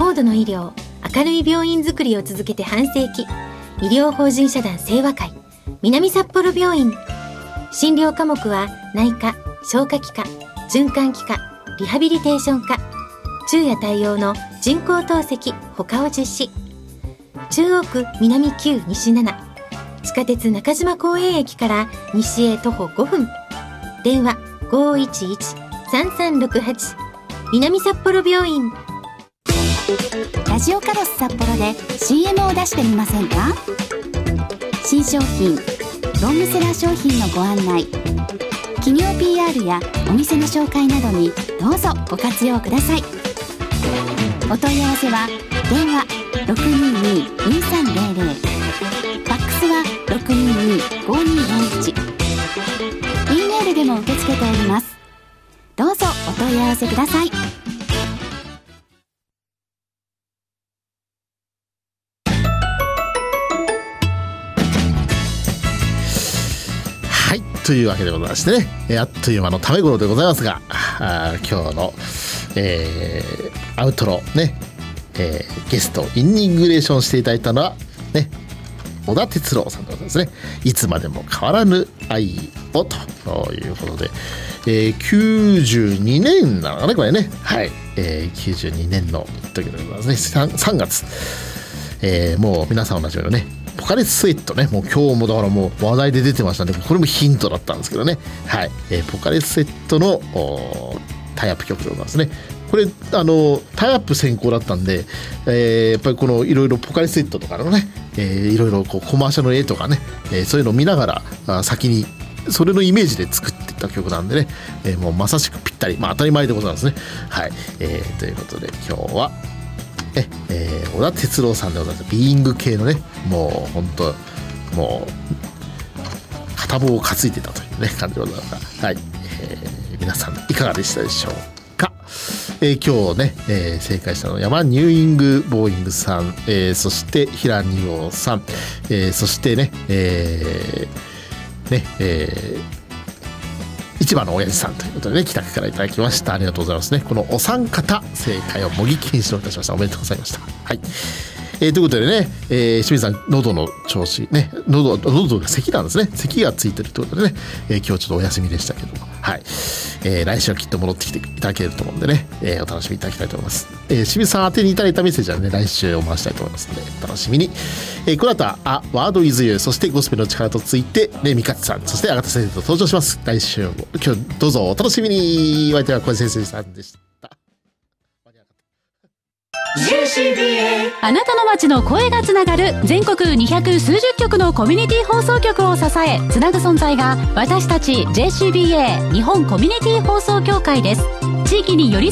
高度の医療、明るい病院づくりを続けて半世紀、医療法人社団清和会南札幌病院。診療科目は内科、消化器科、循環器科、リハビリテーション科、昼夜対応の人工透析他を実施。中央区南9西7、地下鉄中島公園駅から西へ徒歩5分。電話 511-3368 南札幌病院。 ラジオカロス札幌で CM を出してみませんか？新商品、ロングセラー商品のご案内、企業 PR やお店の紹介などにどうぞご活用ください。お問い合わせは電話 622-2300、ファックスは 622-5241、E メールでも受け付けております。どうぞお問い合わせください。 というわけでございましてね、あっという間のため頃でございますが、今日の、アウトロね、ゲストインニグレーションしていただいたのはね、小田哲郎さんでございますね。いつまでも変わらぬ愛をということで、92年なのかねこれね、はい、92年の時でございますね。3月、もう皆さん同じようにね、ポカリスエットね、もう今日もだからもう話題で出てましたね。これもヒントだったんですけどね、はい、ポカリスエットのタイアップ曲でございますね。これタイアップ先行だったんで、やっぱりこのいろいろポカリスエットとかのね、いろいろこうコマーシャルの絵とかね、そういうのを見ながら先にそれのイメージで作っていった曲なんでね、もうまさしくぴったり、当たり前でございますね。はい、ということで今日は小田哲郎さんでございます。ビーイング系のね、もう本当もう片棒を担いでたというね感じでございますが、はい、皆さんいかがでしたでしょうか。今日ね、正解したのは山ニューイングボーイングさん、そして平二郎さん、そしてね、市場の親父さんということでね、北区からいただきました。ありがとうございますね。このお三方正解を模擬検証いたしました。おめでとうございました。はい、ということでね、清水さん喉の調子ね、喉が咳なんですね。咳がついてるということでね、今日ちょっとお休みでしたけども、はい、来週はきっと戻ってきていただけると思うんでね、お楽しみいただきたいと思います。清水さん宛てにいただいたメッセージはね、来週お回したいと思いますのでお楽しみに。この後はワードイズユー、そしてゴスペルの力とついてね、三勝さん、そして阿方先生と登場します。来週も今日どうぞお楽しみに。お相手は小江先生さんでした。 あなたの街の声がつながる全国200数十局のコミュニティ放送局を支えつなぐ存在が私たち JCBA 日本コミュニティ放送協会です。地域に寄り